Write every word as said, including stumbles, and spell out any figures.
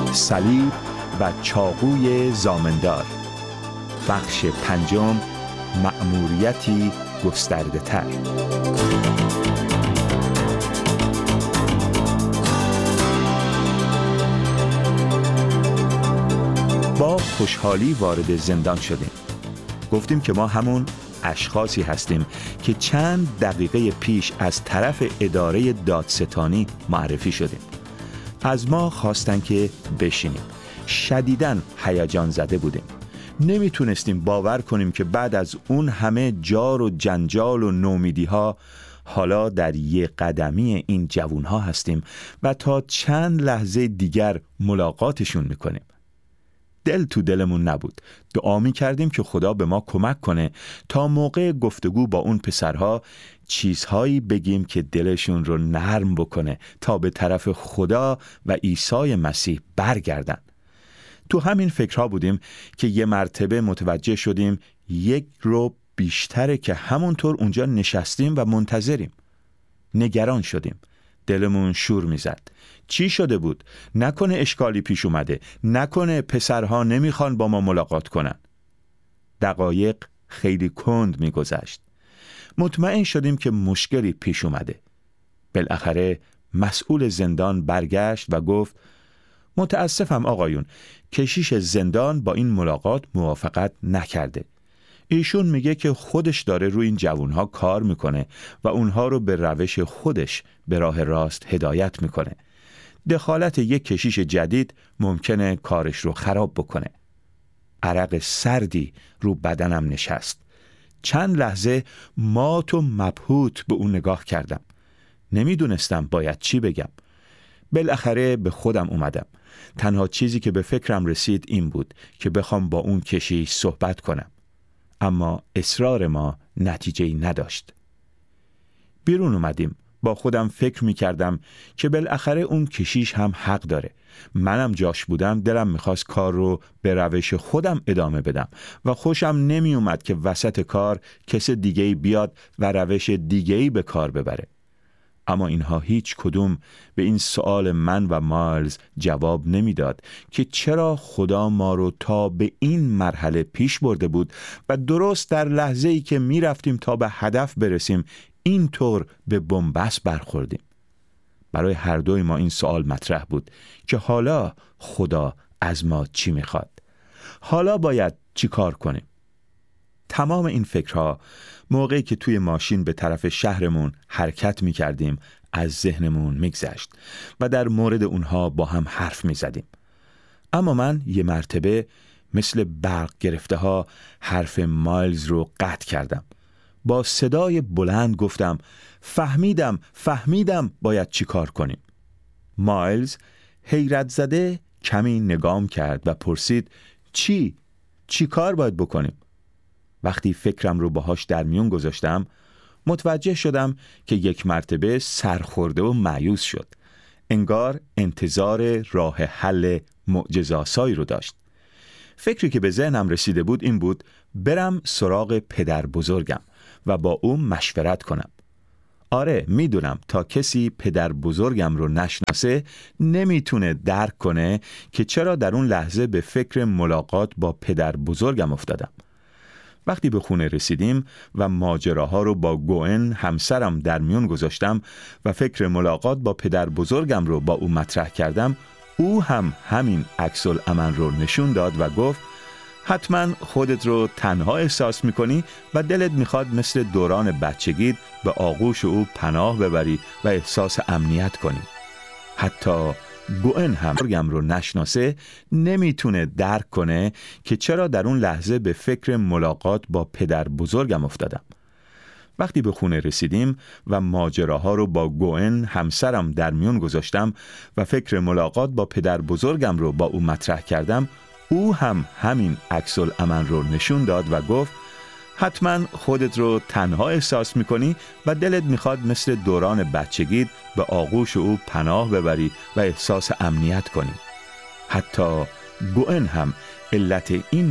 صلیب و چاقوی زامندار. بخش پنجم، مأموریتی گسترده تر. با خوشحالی وارد زندان شدیم. گفتیم که ما همون اشخاصی هستیم که چند دقیقه پیش از طرف اداره دادستانی معرفی شدیم. از ما خواستن که بشینیم. شدیداً هیجان زده بودیم. نمیتونستیم باور کنیم که بعد از اون همه جار و جنجال و نومیدی ها حالا در یک قدمی این جوون ها هستیم و تا چند لحظه دیگر ملاقاتشون میکنیم. دل تو دلمون نبود. دعا می کردیم که خدا به ما کمک کنه تا موقع گفتگو با اون پسرها چیزهایی بگیم که دلشون رو نرم بکنه تا به طرف خدا و عیسی مسیح برگردن. تو همین فکرها بودیم که یه مرتبه متوجه شدیم یک رو بیشتره که همونطور اونجا نشستیم و منتظریم. نگران شدیم. دلمون شور میزد. چی شده بود؟ نکنه اشکالی پیش اومده؟ نکنه پسرها نمیخوان با ما ملاقات کنن؟ دقایق خیلی کند میگذشت. مطمئن شدیم که مشکلی پیش اومده. بالاخره مسئول زندان برگشت و گفت متاسفم آقایون، کشیش زندان با این ملاقات موافقت نکرده. ایشون میگه که خودش داره روی این جوانها کار میکنه و اونها رو به روش خودش به راه راست هدایت میکنه. دخالت یک کشیش جدید ممکنه کارش رو خراب بکنه. عرق سردی رو بدنم نشست. چند لحظه مات و مبهوت به اون نگاه کردم. نمیدونستم باید چی بگم. بالاخره به خودم اومدم. تنها چیزی که به فکرم رسید این بود که بخوام با اون کشیش صحبت کنم. اما اصرار ما نتیجه‌ای نداشت. بیرون اومدیم. با خودم فکر می‌کردم که بالاخره اون کشیش هم حق داره. منم جاش بودم دلم می‌خواست کار رو به روش خودم ادامه بدم و خوشم نمی اومد که وسط کار کس دیگه‌ای بیاد و روش دیگه‌ای به کار ببره. اما اینها هیچ کدوم به این سوال من و مایلز جواب نمیداد که چرا خدا ما رو تا به این مرحله پیش برده بود و درست در لحظه‌ای که می‌رفتیم تا به هدف برسیم اینطور به بن‌بست برخوردیم. برای هر دوی ما این سوال مطرح بود که حالا خدا از ما چی میخواد؟ حالا باید چی کار کنیم؟ تمام این فکرها موقعی که توی ماشین به طرف شهرمون حرکت میکردیم از ذهنمون میگذشت و در مورد اونها با هم حرف میزدیم. اما من یه مرتبه مثل برق گرفته ها حرف مایلز رو قطع کردم. با صدای بلند گفتم فهمیدم فهمیدم باید چی کار کنیم. مایلز حیرت زده کمی نگام کرد و پرسید چی؟ چی کار باید بکنیم؟ وقتی فکرم رو باهاش در میون گذاشتم متوجه شدم که یک مرتبه سرخورده و مایوس شد. انگار انتظار راه حل معجزه‌آسایی رو داشت. فکری که به ذهنم رسیده بود این بود برم سراغ پدر بزرگم و با او مشورت کنم. آره میدونم تا کسی پدر بزرگم رو نشناسه نمیتونه درک کنه که چرا در اون لحظه به فکر ملاقات با پدر بزرگم افتادم. وقتی به خونه رسیدیم و ماجراها رو با گوئن همسرم در میون گذاشتم و فکر ملاقات با پدر بزرگم رو با او مطرح کردم، او هم همین عکس العمل رو نشون داد و گفت حتما خودت رو تنها احساس میکنی و دلت میخواد مثل دوران بچگیت به آغوش او پناه ببری و احساس امنیت کنی. حتی گوئن هم بزرگم رو نشناسه نمیتونه درک کنه که چرا در اون لحظه به فکر ملاقات با پدر بزرگم افتادم. وقتی به خونه رسیدیم و ماجراها رو با گوئن همسرم در میون گذاشتم و فکر ملاقات با پدر بزرگم رو با او مطرح کردم، او هم همین عکس العمل رو نشون داد و گفت حتما خودت رو تنها احساس میکنی و دلت میخواد مثل دوران بچگیت به آغوش او پناه ببری و احساس امنیت کنی. حتی گوئن هم علت این